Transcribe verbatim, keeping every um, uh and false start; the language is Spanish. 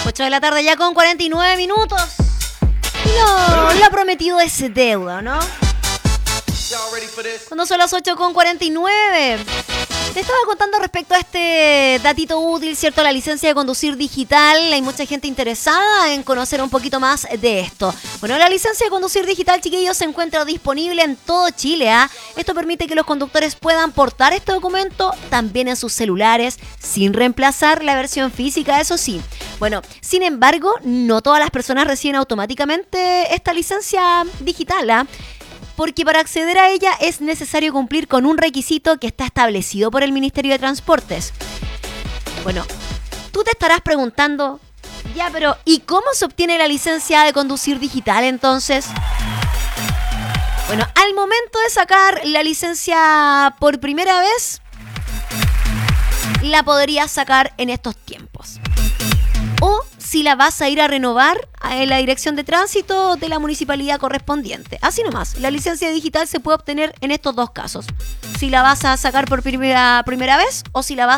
ocho de la tarde ya con cuarenta y nueve minutos. Y lo, lo prometido es deuda, ¿no? Cuando son las ocho con cuarenta y nueve. Te estaba contando respecto a este datito útil, ¿cierto? La licencia de conducir digital. Hay mucha gente interesada en conocer un poquito más de esto. Bueno, la licencia de conducir digital, chiquillos, se encuentra disponible en todo Chile, ¿ah? Esto permite que los conductores puedan portar este documento también en sus celulares, sin reemplazar la versión física, eso sí. Bueno, sin embargo, no todas las personas reciben automáticamente esta licencia digital, ¿ah? Porque para acceder a ella es necesario cumplir con un requisito que está establecido por el Ministerio de Transportes. Bueno, tú te estarás preguntando, ya, pero ¿y cómo se obtiene la licencia de conducir digital entonces? Bueno, al momento de sacar la licencia por primera vez, la podrías sacar en estos tiempos. O si la vas a ir a renovar en la dirección de tránsito de la municipalidad correspondiente. Así nomás, la licencia digital se puede obtener en estos dos casos. Si la vas a sacar por primera, primera vez o si la vas